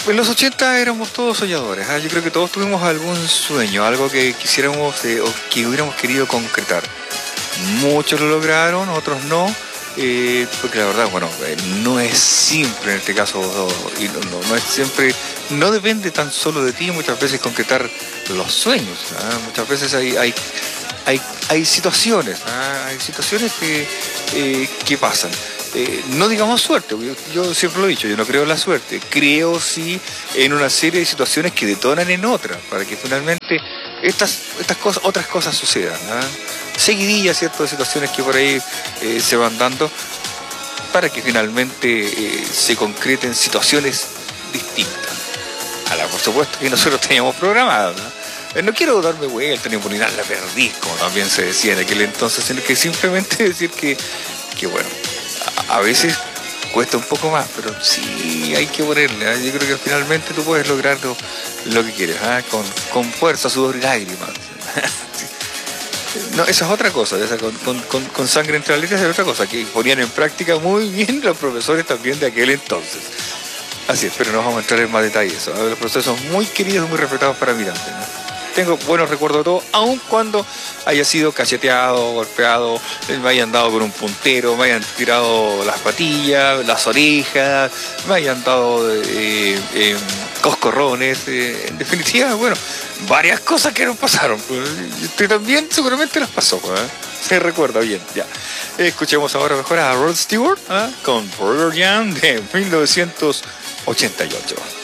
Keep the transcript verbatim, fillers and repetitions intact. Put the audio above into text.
En los ochenta éramos todos soñadores, ¿eh? Yo creo que todos tuvimos algún sueño, algo que quisiéramos eh, o que hubiéramos querido concretar. Muchos lo lograron, otros no, eh, porque la verdad, bueno, eh, no es simple en este caso, y no, no, no es siempre, no depende tan solo de ti muchas veces concretar los sueños, ¿eh? Muchas veces hay, hay, hay, hay situaciones, ¿eh? Hay situaciones que, eh, que pasan. Eh, no digamos suerte, yo, yo siempre lo he dicho, yo no creo en la suerte, creo sí en una serie de situaciones que detonan en otras, para que finalmente estas, estas cosas, otras cosas sucedan, ¿eh? Seguidillas, ¿cierto?, de situaciones que por ahí eh, se van dando, para que finalmente eh, se concreten situaciones distintas a la, por supuesto, que nosotros teníamos programadas, ¿no? No quiero darme vuelta ni poner la perdiz, como también se decía en aquel entonces, sino que simplemente decir que, que bueno, a veces cuesta un poco más, pero sí hay que ponerle, ¿eh? Yo creo que finalmente tú puedes lograr lo, lo que quieres, ¿eh? con, con fuerza, sudor y lágrimas. No, esa es otra cosa, esa con, con, con, con sangre entre las letras es otra cosa, que ponían en práctica muy bien los profesores también de aquel entonces. Así es, pero no vamos a entrar en más detalles. ¿eh? Los profesores son muy queridos y muy respetados para mí también, ¿no? Tengo buenos recuerdos de todo, aun cuando haya sido cacheteado, golpeado, me hayan dado con un puntero, me hayan tirado las patillas, las orejas, me hayan dado eh, eh, coscorrones, eh, en definitiva, bueno, varias cosas que nos pasaron. Usted también seguramente las pasó, ¿eh? Se recuerda bien, ya. Escuchemos ahora mejor a Rod Stewart, ¿eh? Con Forever Young de mil novecientos ochenta y ocho.